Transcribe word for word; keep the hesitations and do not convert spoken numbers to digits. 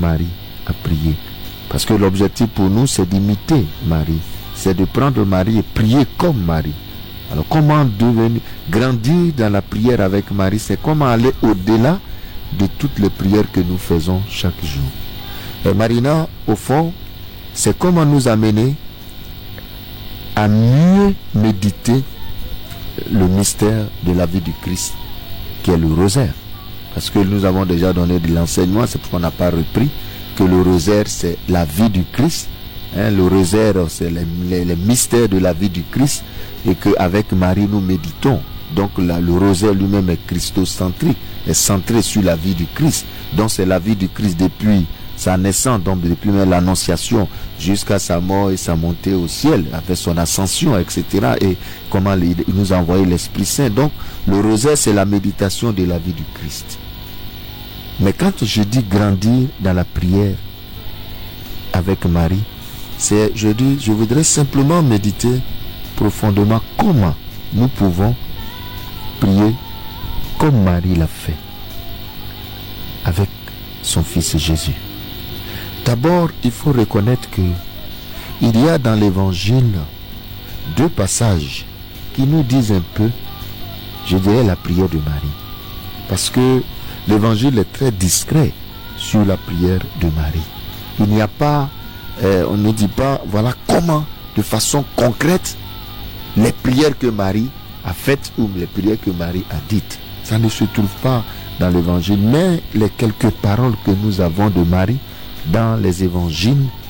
Marie a prié. Parce que l'objectif pour nous, c'est d'imiter Marie. C'est de prendre Marie et prier comme Marie. Alors comment devenir, grandir dans la prière avec Marie, c'est comment aller au-delà de toutes les prières que nous faisons chaque jour. Et Marina, au fond, c'est comment nous amener à mieux méditer le mystère de la vie du Christ, qui est le rosaire. Parce que nous avons déjà donné de l'enseignement, c'est pourquoi on n'a pas repris, que le rosaire, c'est la vie du Christ. Hein, le rosaire, c'est les, les, les mystères de la vie du Christ, et qu'avec Marie, nous méditons. Donc là, le rosaire lui-même est christocentrique, est centré sur la vie du Christ. Donc c'est la vie du Christ depuis sa naissance, donc depuis même l'annonciation jusqu'à sa mort et sa montée au ciel, avec son ascension, et cetera. Et comment il nous a envoyé l'Esprit Saint. Donc le rosaire, c'est la méditation de la vie du Christ. Mais quand je dis grandir dans la prière avec Marie, c'est, je dis, je voudrais simplement méditer profondément comment nous pouvons prier comme Marie l'a fait avec son fils Jésus. D'abord, il faut reconnaître que il y a dans l'évangile deux passages qui nous disent un peu, je dirais, la prière de Marie. Parce que l'évangile est très discret sur la prière de Marie. Il n'y a pas, euh, on ne dit pas, voilà comment, de façon concrète, les prières que Marie a faites ou les prières que Marie a dites. Ça ne se trouve pas dans l'évangile, mais les quelques paroles que nous avons de Marie dans les évangiles